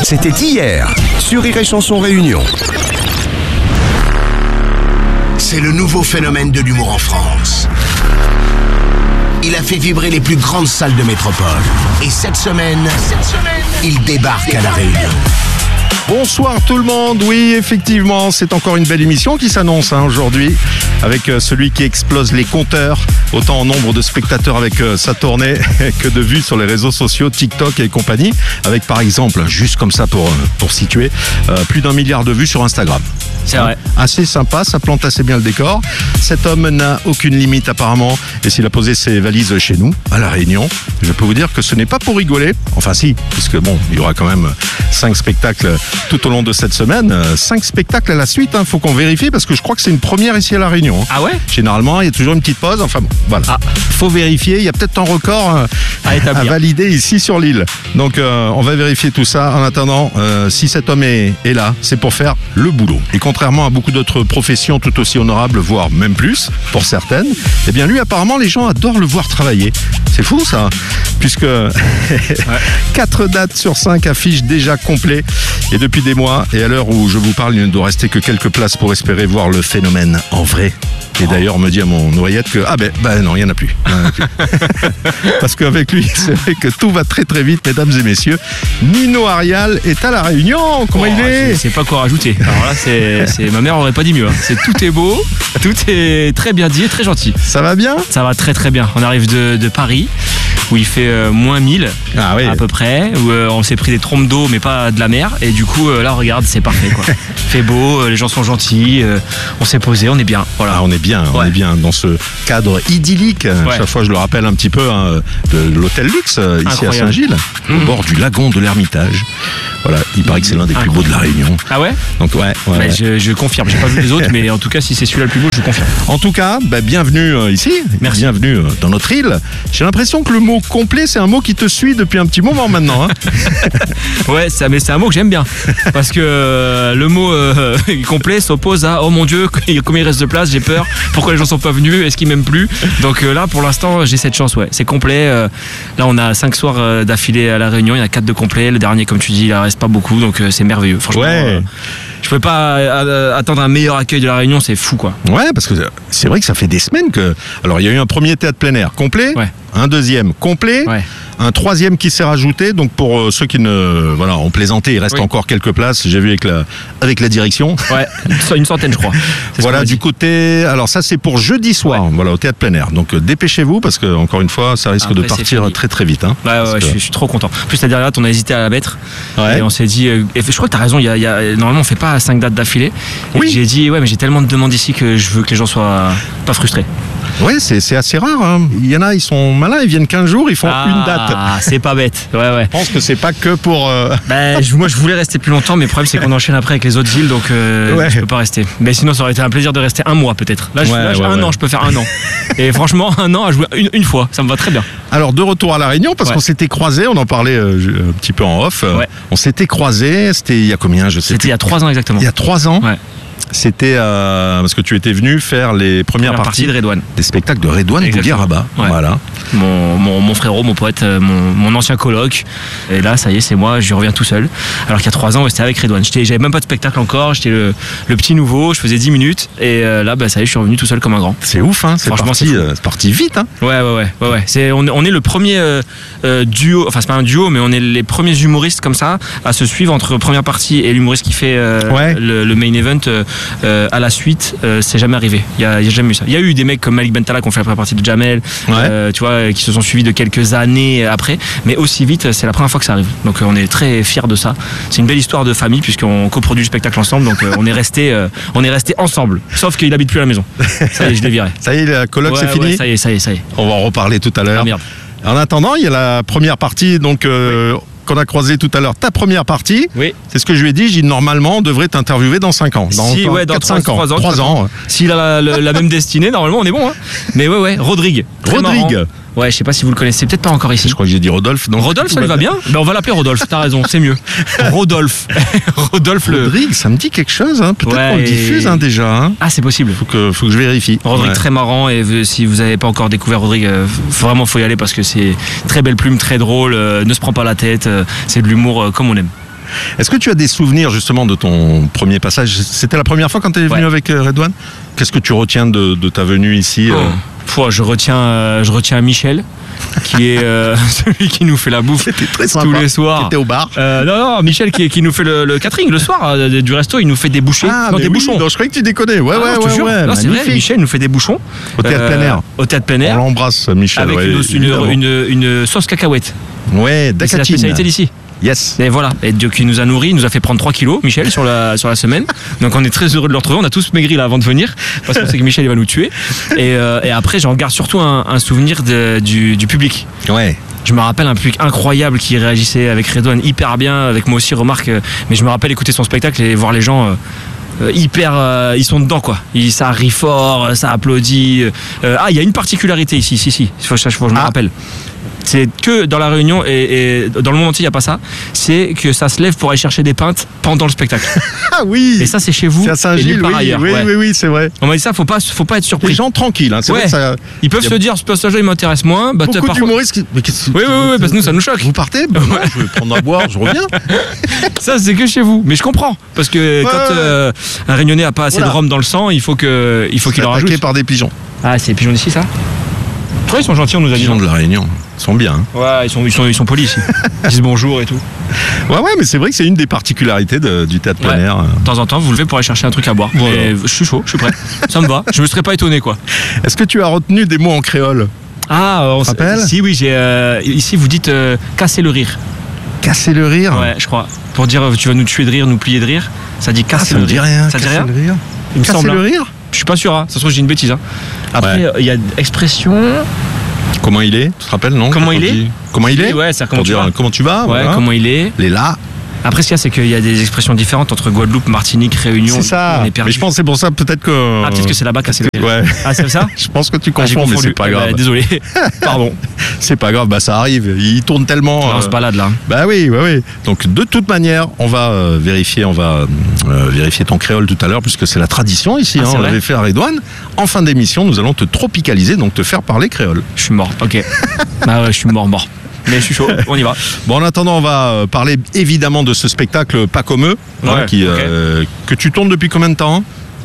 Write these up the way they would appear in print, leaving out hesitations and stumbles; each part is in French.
C'était hier, sur Rire et Chanson Réunion. C'est le nouveau phénomène de l'humour en France. Il a fait vibrer les plus grandes salles de métropole. Et cette semaine, il débarque à La Réunion. Bonsoir tout le monde, oui effectivement c'est encore une belle émission qui s'annonce aujourd'hui avec celui qui explose les compteurs, autant en nombre de spectateurs avec sa tournée que de vues sur les réseaux sociaux, TikTok et compagnie, avec par exemple, juste comme ça pour situer, plus d'1 milliard de vues sur Instagram. C'est vrai. Assez sympa, ça plante assez bien le décor. Cet homme n'a aucune limite apparemment et s'il a posé ses valises chez nous, à La Réunion, je peux vous dire que ce n'est pas pour rigoler, enfin si, puisque bon, il y aura quand même 5 spectacles tout au long de cette semaine, 5 spectacles à la suite, faut qu'on vérifie parce que je crois que c'est une première ici à La Réunion. Ah ouais ? Généralement, il y a toujours une petite pause, enfin bon, voilà. Faut vérifier, il y a peut-être un record à valider ici sur l'île. Donc on va vérifier tout ça. En attendant, si cet homme est là, c'est pour faire le boulot. Et contrairement à beaucoup d'autres professions tout aussi honorables, voire même plus, pour certaines, eh bien lui apparemment les gens adorent le voir travailler. C'est fou ça, puisque 4 dates sur 5 affichent déjà complet. Et depuis des mois, et à l'heure où je vous parle, il ne doit rester que quelques places pour espérer voir le phénomène en vrai. Et d'ailleurs, on me dit à mon oreillette que, non, il n'y en a plus. Parce qu'avec lui, c'est vrai que tout va très très vite, mesdames et messieurs. Nino Arial est à La Réunion. Comment il est ? Je sais pas quoi rajouter. Alors là, ma mère aurait pas dit mieux. Tout est beau, tout est très bien dit et très gentil. Ça va bien ? Ça va très très bien. On arrive de Paris, où il fait moins 1000 à peu près, où on s'est pris des trompes d'eau, mais pas de la mer. Et du coup, là, regarde, c'est parfait, quoi. Il fait beau, les gens sont gentils, on s'est posé, on est bien. Voilà. On est bien dans ce cadre idyllique. Chaque fois, je le rappelle un petit peu, de l'hôtel Luxe, ici à Saint-Gilles, au bord du lagon de l'Ermitage. Voilà, il paraît que c'est l'un des plus beaux de La Réunion. Ah ouais ? Donc Mais je confirme, j'ai pas vu les autres, mais en tout cas, si c'est celui-là le plus beau, je confirme. En tout cas, bienvenue ici. Merci. Bienvenue dans notre île. J'ai l'impression que le mot complet, c'est un mot qui te suit depuis un petit moment maintenant. Ouais, mais c'est un mot que j'aime bien. Parce que le mot complet s'oppose à oh mon Dieu, combien il reste de place, j'ai peur, pourquoi les gens sont pas venus, est-ce qu'ils m'aiment plus ? Donc là, pour l'instant, j'ai cette chance, c'est complet. Là, on a 5 soirs d'affilée à La Réunion, il y en a 4 de complet. Le dernier, comme tu dis, il en reste pas beaucoup, donc c'est merveilleux. Franchement, je pouvais pas attendre un meilleur accueil de La Réunion, c'est fou, quoi. Ouais, parce que c'est vrai que ça fait des semaines que... Alors, il y a eu un premier théâtre plein air complet, un deuxième complet, un troisième qui s'est rajouté. Donc, pour ceux qui ont plaisanté, il reste encore quelques places. J'ai vu avec la direction. Ouais, une centaine, je crois. Voilà, du côté... Alors, ça, c'est pour jeudi soir, au théâtre plein air. Donc, dépêchez-vous, parce que encore une fois, ça risque de partir très, très vite. Je suis trop content. En plus, la dernière date, on a hésité à la mettre. Et on s'est dit... je crois que t'as raison, normalement, on fait pas 5 dates d'affilée. Et j'ai dit, mais j'ai tellement de demandes ici que je veux que les gens soient pas frustrés. Ouais, c'est assez rare. Il y en a, ils sont malins, ils viennent 15 jours, ils font une date. Ah, c'est pas bête. Ouais. Je pense que c'est pas que pour... Moi, je voulais rester plus longtemps, mais le problème, c'est qu'on enchaîne après avec les autres îles, donc je peux pas rester. Mais sinon, ça aurait été un plaisir de rester 1 mois, peut-être. Là, un an, je peux faire 1 an. Et franchement, 1 an à jouer une fois, ça me va très bien. Alors, de retour à La Réunion, parce qu'on s'était croisés, on en parlait un petit peu en off. On s'était croisés, c'était il y a combien, je sais plus. C'était il y a 3 ans exactement. Il y a 3 ans. C'était parce que tu étais venu faire les premières parties de Redouane. Des spectacles de Redouane Bougueraba. Voilà. Mon frérot, mon poète, mon ancien coloc. Et là, ça y est, c'est moi, je reviens tout seul. Alors qu'il y a 3 ans, c'était avec Redouane. J'avais même pas de spectacle encore, j'étais le petit nouveau, je faisais 10 minutes. Et là, ça y est, je suis revenu tout seul comme un grand. C'est ouf, c'est parti vite. Ouais. On est le premier duo, enfin c'est pas un duo, mais on est les premiers humoristes comme ça à se suivre entre première partie et l'humoriste qui fait le main event. À la suite, c'est jamais arrivé. Il y a jamais eu ça. Il y a eu des mecs comme Malik Bentala qui ont fait la première partie de Jamel, tu vois, qui se sont suivis de quelques années après. Mais aussi vite, c'est la première fois que ça arrive. Donc on est très fiers de ça. C'est une belle histoire de famille puisqu'on coproduit le spectacle ensemble. Donc on est resté ensemble. Sauf qu'il habite plus à la maison. Ça y est, je l'ai viré. Ça y est, la coloc c'est fini. Ça y est. On va en reparler tout à l'heure. Ah merde. En attendant, il y a la première partie donc. Qu'on a croisé tout à l'heure, ta première partie, c'est ce que je lui ai dit, normalement on devrait t'interviewer dans 5 ans. Dans 4-5 ans. 3 ans. S'il a la même destinée, normalement on est bon. Mais Rodrigue. Ouais, je sais pas si vous le connaissez, peut-être pas encore ici. Je crois que j'ai dit Rodolphe. Donc Rodolphe, ça lui va bien ? On va l'appeler Rodolphe, t'as raison, c'est mieux. Rodolphe. Rodrigue, ça me dit quelque chose, peut-être qu'on le diffuse déjà. Ah, c'est possible. Faut que je vérifie. Rodrigue, très marrant, et si vous n'avez pas encore découvert Rodrigue, vraiment faut y aller parce que c'est très belle plume, très drôle, ne se prend pas la tête, c'est de l'humour comme on aime. Est-ce que tu as des souvenirs justement de ton premier passage? C'était la première fois quand tu es venu avec Redouane? Qu'est-ce que tu retiens de ta venue ici? Je retiens Michel, qui est celui qui nous fait la bouffe tous les soirs. Qui était au bar. Non, Michel qui nous fait le catering le soir du resto, il nous fait des bouchées. Des bouchons. Non, je croyais que tu déconnais. Ouais, c'est vrai, Michel nous fait des bouchons. Au théâtre plein air. Au théâtre plein air. On l'embrasse, Michel. Avec une sauce cacahuète. Ouais, d'acatine. C'est la spécialité d'ici. Yes. Et voilà, et Dieu qui nous a nourris, il nous a fait prendre 3 kilos, Michel, sur la semaine. Donc on est très heureux de le retrouver. On a tous maigri là avant de venir, parce qu'on sait que Michel il va nous tuer. Et après, j'en garde surtout un souvenir du public. Ouais. Je me rappelle un public incroyable qui réagissait avec Redouane hyper bien, avec moi aussi, remarque. Mais je me rappelle écouter son spectacle et voir les gens. Ils sont dedans quoi. Ça rit fort, ça applaudit. Il y a une particularité ici, si. Faut que je me rappelle. C'est que dans la Réunion et dans le monde entier il n'y a pas ça. C'est que ça se lève pour aller chercher des pintes pendant le spectacle. Ah oui. Et ça c'est chez vous. C'est à Saint-Gilles, oui, c'est vrai. On m'a dit ça, faut pas être surpris. Les gens tranquilles, hein, c'est vrai que ça... Ils peuvent se dire ce passage-là il m'intéresse moins. Beaucoup d'humoristes. Oui, parce que nous ça nous choque. Vous partez, je vais prendre à boire, je reviens. Ça c'est que chez vous, mais je comprends parce que quand un Réunionnais a pas assez de rhum dans le sang, il faut qu'il en rajoute. Attaqué par des pigeons. Ah, c'est les pigeons d'ici ça. Je crois qu'ils sont gentils, on nous a dit. Les pigeons de la Réunion. Ils sont bien. Hein. Ouais, ils sont polis ici. Ils disent bonjour et tout. Ouais, mais c'est vrai que c'est une des particularités du théâtre plein air. De temps en temps, vous levez pour aller chercher un truc à boire. Voilà. Et je suis chaud, je suis prêt. Ça me va. Je me serais pas étonné, quoi. Est-ce que tu as retenu des mots en créole? On se rappelle? Si, oui, ici, vous dites casser le rire. Casser le rire? Ouais, je crois. Pour dire tu vas nous tuer de rire, nous plier de rire. Ça dit casser le rire. Ça dit rien. Il me semble. Casser le rire? Je suis pas sûr, hein. Ça se trouve, je dis une bêtise. Hein. Après, il y a expression. Comment il est? Tu te rappelles, non? Comment il est? Comment il est? Ouais, c'est comment tu vas? Ouais, voilà. Comment il est? Les là. Après, ce qu'il y a, c'est qu'il y a des expressions différentes entre Guadeloupe, Martinique, Réunion. C'est ça. Mais je pense que c'est pour ça, peut-être que. Ah, peut-être que c'est là-bas casser le rire. Ouais. Ah, c'est ça? Je pense que tu confonds, mais c'est pas grave. Désolé. Pardon. C'est pas grave, ça arrive. Il tourne tellement. On se balade là. Bah oui. Donc, de toute manière, on va vérifier ton créole tout à l'heure, puisque c'est la tradition ici. On l'avait fait à Redouane. En fin d'émission, nous allons te tropicaliser, donc te faire parler créole. Je suis mort, ok. Je suis mort. Mais je suis chaud, on y va. Bon, en attendant, on va parler évidemment de ce spectacle Pas comme eux, que tu tournes depuis combien de temps?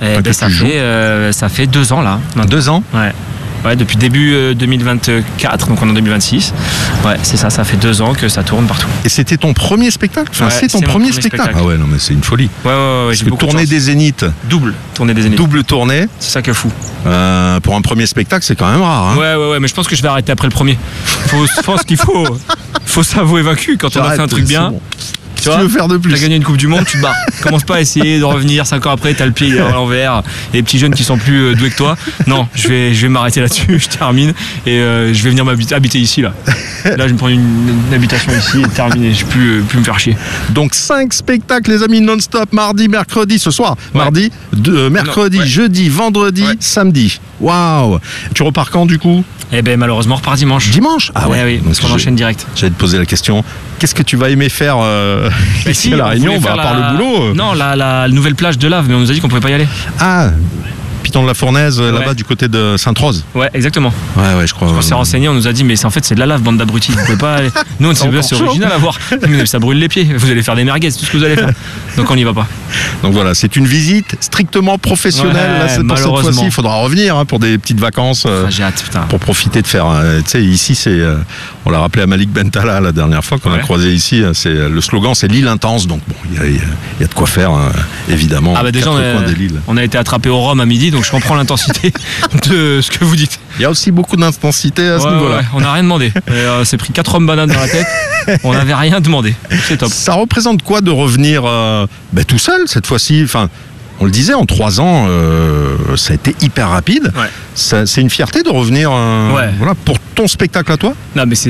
Ça fait 2 ans là. Maintenant. 2 ans? Ouais, depuis début 2024, donc on est en 2026. Ouais, c'est ça fait 2 ans que ça tourne partout. Et c'était ton premier spectacle? C'est ton premier spectacle. Ah ouais, non mais c'est une folie. Ouais. J'ai beaucoup tournée des Zéniths. Double tournée. C'est ça qui est fou. Pour un premier spectacle, c'est quand même rare. Hein. Ouais, mais je pense que je vais arrêter après le premier. Je pense qu'il faut s'avouer vaincu quand on a fait un truc bien. Bon. Tu veux faire de plus? T'as gagné une Coupe du Monde, tu te barres. Commence pas à essayer de revenir 5 ans après, t'as le pied à l'envers, et les petits jeunes qui sont plus doués que toi. Non, je vais m'arrêter là-dessus, je termine, et je vais venir habiter ici là. Là, je vais me prendre une habitation ici et terminer, je vais plus me faire chier. Donc 5 spectacles, les amis, non-stop, mardi, mercredi, ce soir. Mardi, mercredi, jeudi, vendredi, samedi. Waouh! Tu repars quand du coup? Malheureusement, on repart dimanche. Dimanche? Ah ouais. Oui, parce qu'on enchaîne direct. J'allais te poser la question. Qu'est-ce que tu vas aimer faire ici à La Réunion, à part le boulot? Non, la nouvelle plage de Lave, mais on nous a dit qu'on pouvait pas y aller. Ah, Piton de la Fournaise, là-bas du côté de Sainte-Rose. Ouais, exactement. Ouais, je crois. On s'est renseigné, on nous a dit, mais c'est de la lave, bande d'abrutis. Vous pouvez pas aller. Nous, on sait c'est original à voir. Mais ça brûle les pieds. Vous allez faire des merguez, c'est tout ce que vous allez faire. Donc on n'y va pas. Donc voilà, c'est une visite strictement professionnelle. Là, pour cette fois-ci, il faudra revenir pour des petites vacances. J'ai hâte, putain. Pour profiter de faire. Tu sais, ici, c'est. On l'a rappelé à Malik Bentala la dernière fois qu'on a croisé ici. Le slogan, c'est l'île intense. Donc bon, il y a de quoi faire, évidemment. Déjà, on a été attrapé au rhum à midi, donc je comprends l'intensité de ce que vous dites. Il y a aussi beaucoup d'intensité à ce niveau-là. Ouais, on n'a rien demandé. On s'est pris 4 hommes bananes dans la tête. On n'avait rien demandé. C'est top. Ça représente quoi de revenir tout seul cette fois-ci? Enfin, on le disait, en 3 ans, ça a été hyper rapide. Ouais. C'est une fierté de revenir pour ton spectacle à toi? Non, mais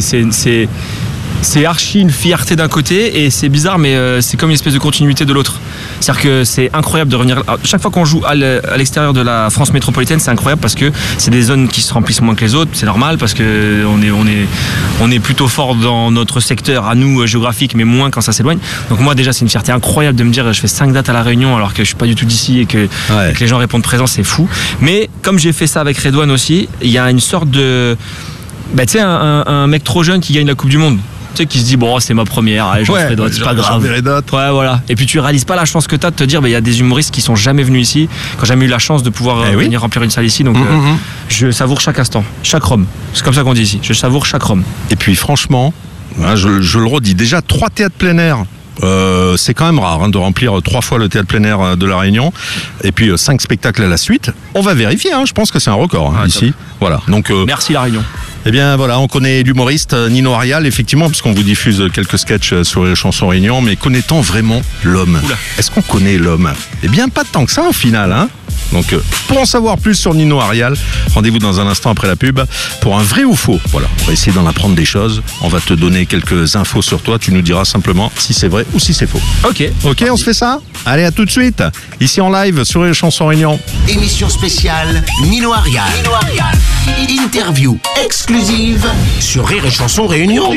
c'est archi une fierté d'un côté et c'est bizarre, mais c'est comme une espèce de continuité de l'autre. C'est-à-dire que c'est incroyable de revenir. Chaque fois qu'on joue à l'extérieur de la France métropolitaine, c'est incroyable parce que c'est des zones qui se remplissent moins que les autres. C'est normal parce que on est plutôt fort dans notre secteur à nous géographique, mais moins quand ça s'éloigne. Donc moi déjà, c'est une fierté incroyable de me dire je fais 5 dates à La Réunion alors que je suis pas du tout d'ici et que les gens répondent présent, c'est fou. Mais comme j'ai fait ça avec Redouane aussi, il y a une sorte de tu sais, un mec trop jeune qui gagne la Coupe du Monde. Tu sais, qui se dit, bon, c'est ma première, allez, j'en ferai d'autres, c'est pas grave. Ouais, voilà. Et puis tu réalises pas la chance que t'as de te dire, il y a des humoristes qui sont jamais venus ici, qui ont jamais eu la chance de pouvoir venir remplir une salle ici. Donc je savoure chaque instant, chaque rhum. C'est comme ça qu'on dit ici. Je savoure chaque rhum. Et puis franchement, je le redis, déjà 3 théâtres plein air. C'est quand même rare de remplir 3 fois le théâtre plein air de La Réunion et puis 5 spectacles à la suite. On va vérifier, je pense que c'est un record ici. Voilà. Donc, merci La Réunion. Eh bien voilà, on connaît l'humoriste Nino Arial, effectivement, puisqu'on vous diffuse quelques sketchs sur les chansons Réunion, mais connaît-on vraiment l'homme ? Est-ce qu'on connaît l'homme ? Eh bien pas tant que ça au final, Donc pour en savoir plus sur Nino Arial, rendez-vous dans un instant après la pub pour un vrai ou faux. Voilà, on va essayer d'en apprendre des choses, on va te donner quelques infos sur toi, tu nous diras simplement si c'est vrai ou si c'est faux. Ok, on se fait ça ? Allez, à tout de suite, ici en live sur les chansons Réunion. Émission spéciale Nino Arial. Interview exclusive sur Rire et Chanson Réunion.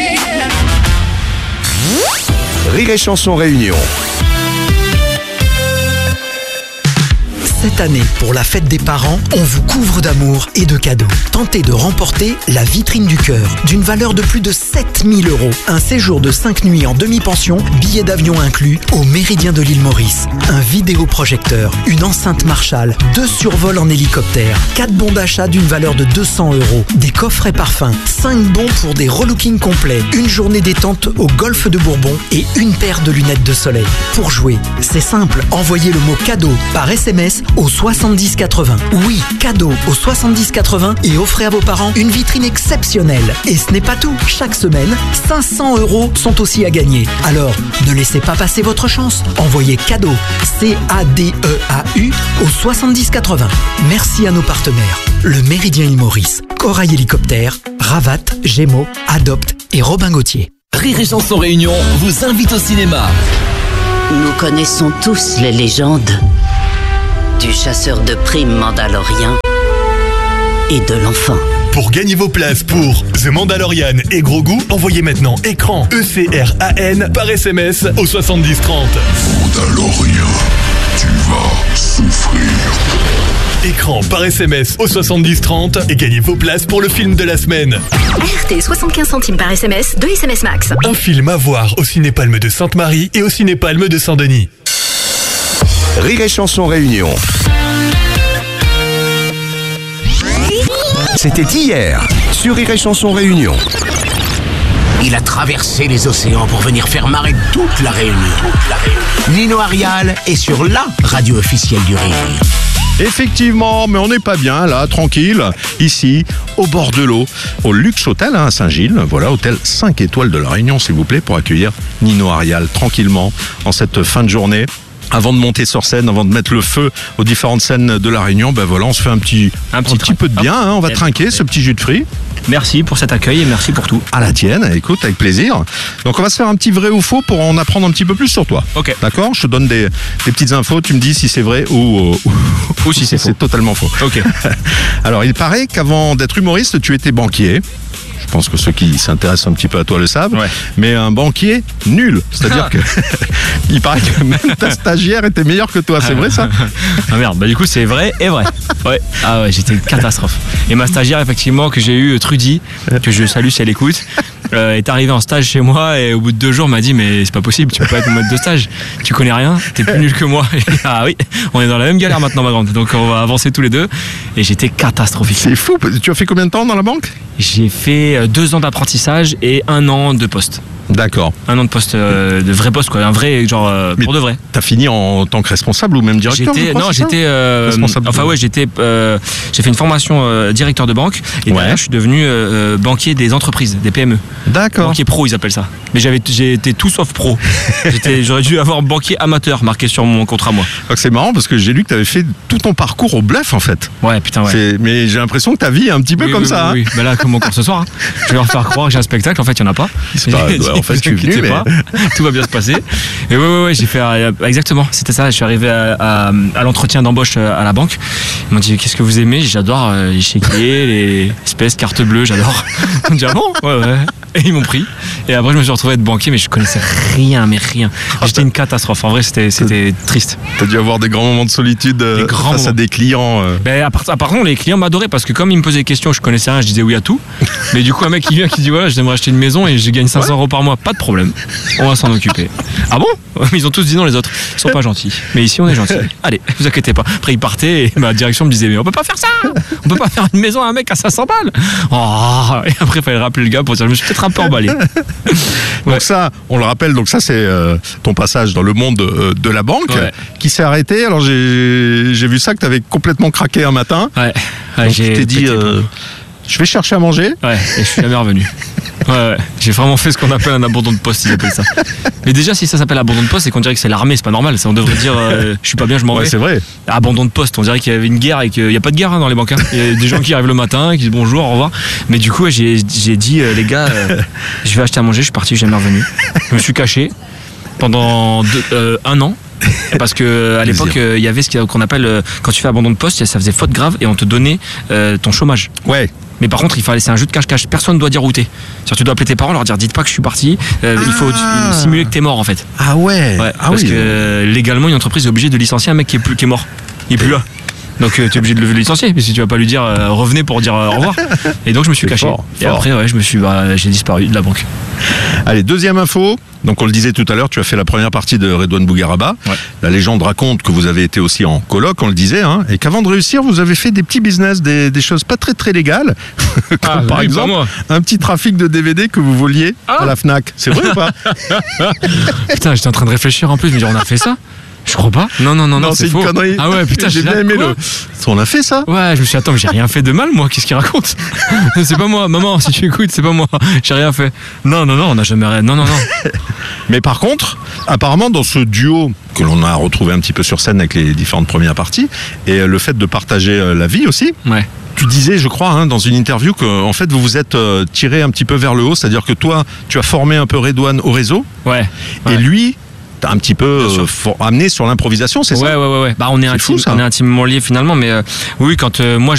Rire et Chanson Réunion. Cette année, pour la fête des parents, on vous couvre d'amour et de cadeaux. Tentez de remporter la vitrine du cœur, d'une valeur de plus de 7 000 €. Un séjour de 5 nuits en demi-pension, billets d'avion inclus, au Méridien de l'île Maurice. Un vidéoprojecteur, une enceinte Marshall, 2 survols en hélicoptère, 4 bons d'achat d'une valeur de 200 €, des coffrets parfums, 5 bons pour des relookings complets, une journée détente au golfe de Bourbon et une paire de lunettes de soleil. Pour jouer, c'est simple, envoyez le mot cadeau par SMS au 7080. Oui, cadeau au 7080 et offrez à vos parents une vitrine exceptionnelle. Et ce n'est pas tout. Chaque semaine, 500 € sont aussi à gagner. Alors, ne laissez pas passer votre chance. Envoyez cadeau, CADEAU au 7080. Merci à nos partenaires. Le Méridien Île Maurice, Corail Hélicoptère, Ravat, Gémeaux, Adopt et Robin Gauthier. Rire et Chanson Réunion vous invite au cinéma. Nous connaissons tous les légendes du chasseur de primes Mandalorian et de l'enfant. Pour gagner vos places pour The Mandalorian et Grogu, envoyez maintenant écran ECRAN par SMS au 7030. Mandalorian, tu vas souffrir. Écran par SMS au 7030 et gagnez vos places pour le film de la semaine. RT 75 centimes par SMS, 2 SMS max. Un film à voir au Cinépalme de Sainte-Marie et au Cinépalme de Saint-Denis. Rire et Chanson Réunion. C'était hier sur Rire et Chanson Réunion. Il a traversé les océans pour venir faire marrer toute la Réunion. Nino Arial est sur la radio officielle du Rire. Effectivement, mais on n'est pas bien là, tranquille, ici, au bord de l'eau, au Luxe Hôtel à Saint-Gilles. Voilà, hôtel 5 étoiles de La Réunion, s'il vous plaît, pour accueillir Nino Arial tranquillement en cette fin de journée. Avant de monter sur scène, avant de mettre le feu aux différentes scènes de La Réunion, on se fait un petit peu de bien, on va trinquer ce petit jus de fruits. Merci pour cet accueil et merci pour tout. À la tienne, écoute, avec plaisir. Donc on va se faire un petit vrai ou faux pour en apprendre un petit peu plus sur toi. Ok. D'accord ? Je te donne des petites infos, tu me dis si c'est vrai ou si c'est faux. C'est totalement faux. Ok. Alors il paraît qu'avant d'être humoriste, tu étais banquier. Je pense que ceux qui s'intéressent un petit peu à toi le savent, mais un banquier nul. C'est-à-dire que il paraît que même ta stagiaire était meilleure que toi, c'est vrai ça ? Ah merde, du coup c'est vrai et vrai. Ouais. Ah ouais, j'étais une catastrophe. Et ma stagiaire effectivement que j'ai eue, Trudy, que je salue si elle écoute, est arrivée en stage chez moi et au bout de 2 jours m'a dit mais c'est pas possible, tu peux pas être en mode de stage, tu connais rien, t'es plus nul que moi. Et ah oui, on est dans la même galère maintenant ma grande, donc on va avancer tous les deux. Et j'étais catastrophique. C'est fou, tu as fait combien de temps dans la banque ? J'ai fait 2 ans d'apprentissage et 1 an de poste. D'accord. 1 an de poste, de vrai poste quoi, un vrai genre pour de vrai. T'as fini en tant que responsable ou même directeur ? J'étais responsable. Enfin ouais, j'ai fait une formation directeur de banque et derrière je suis devenu banquier des entreprises, des PME. D'accord. Banquier pro ils appellent ça. Mais j'ai été tout sauf pro. J'aurais dû avoir banquier amateur marqué sur mon contrat moi. Donc c'est marrant parce que j'ai lu que t'avais fait tout ton parcours au bluff en fait. Ouais putain ouais. Mais j'ai l'impression que ta vie est un petit peu comme ça. Oui. Bah là comme encore ce soir. Je vais leur faire croire que j'ai un spectacle, en fait il n'y en a pas. En fait tu es venu mais... tout va bien se passer. Et ouais, j'ai fait exactement, c'était ça. Je suis arrivé à l'entretien d'embauche à la banque. Ils m'ont dit qu'est-ce que vous aimez ? J'adore les chéquiers, les espèces, cartes bleues, j'adore. Ils m'ont dit ah bon ? Ouais. Et ils m'ont pris. Et après, je me suis retrouvé à être banquier, mais je connaissais rien, mais rien. J'étais une catastrophe. En vrai, c'était triste. T'as dû avoir des grands moments de solitude face à des clients. Par contre, les clients m'adoraient parce que comme ils me posaient des questions, je connaissais rien, je disais oui à tout. Mais du coup, un mec qui vient qui dit voilà, j'aimerais acheter une maison et je gagne 500 euros par mois, pas de problème. On va s'en occuper. Ah bon? Ils ont tous dit non, les autres. Ils sont pas gentils. Mais ici, on est gentils. Allez, vous inquiétez pas. Après, ils partaient et ma direction me disait mais on peut pas faire ça. On peut pas faire une maison à un mec à 500 balles. Oh, et après, il fallait rappeler le gars pour dire je me suis peut-être un peu emballé. Donc ça, on le rappelle, donc ça c'est ton passage dans le monde de la banque qui s'est arrêté. Alors j'ai vu ça que tu avais complètement craqué un matin. Ouais. Donc tu t'es dit je vais chercher à manger. Ouais, et je suis jamais revenu. Ouais. J'ai vraiment fait ce qu'on appelle un abandon de poste, ils appellent ça. Mais déjà, si ça s'appelle abandon de poste, c'est qu'on dirait que c'est l'armée, c'est pas normal. Ça, on devrait dire je suis pas bien, je m'en vais. Ouais, c'est vrai. Abandon de poste, on dirait qu'il y avait une guerre et qu'il n'y a pas de guerre dans les banques. Il y a des gens qui arrivent le matin, qui disent bonjour, au revoir. Mais du coup, j'ai dit les gars, je vais acheter à manger, je suis parti, je suis jamais revenu. Je me suis caché pendant 1 an. Parce que à l'époque il y avait ce qu'on appelle quand tu fais abandon de poste, ça faisait faute grave et on te donnait ton chômage. Ouais. Mais par contre, c'est un jeu de cache-cache. Personne ne doit dire où t'es. C'est-à-dire, tu dois appeler tes parents, leur dire dites pas que je suis parti. Il faut simuler que t'es mort en fait. Ah ouais. Parce que légalement, une entreprise est obligée de licencier un mec qui est mort. Il est plus là. Donc tu es obligé de le licencier, mais si tu vas pas lui dire revenez pour dire au revoir. Et donc je me suis caché. Et après j'ai disparu de la banque. Allez, deuxième info. Donc on le disait tout à l'heure, tu as fait la première partie de Redouane Bougueraba. Ouais. La légende raconte que vous avez été aussi en coloc, on le disait, et qu'avant de réussir, vous avez fait des petits business, des choses pas très très légales. Comme par exemple un petit trafic de DVD que vous voliez à la Fnac. C'est vrai ou pas? Putain, j'étais en train de réfléchir en plus, je me dis on a fait ça? Je crois pas. Non, c'est faux. Une connerie. Ah ouais, putain, j'ai bien aimé On a fait ça? Ouais, je me suis dit, attends, mais j'ai rien fait de mal, moi. Qu'est-ce qu'il raconte? C'est pas moi. Maman, si tu écoutes, c'est pas moi. J'ai rien fait. Non, on n'a jamais rien. Non. Mais par contre, apparemment, dans ce duo que l'on a retrouvé un petit peu sur scène avec les différentes premières parties, et le fait de partager la vie aussi. Ouais. Tu disais, je crois, dans une interview que en fait vous vous êtes tiré un petit peu vers le haut, c'est-à-dire que toi, tu as formé un peu Redouane au réseau. Ouais. Et lui, t'as un petit peu amené sur l'improvisation, c'est ça? Ouais. Bah on est intimement liés finalement, mais oui, quand moi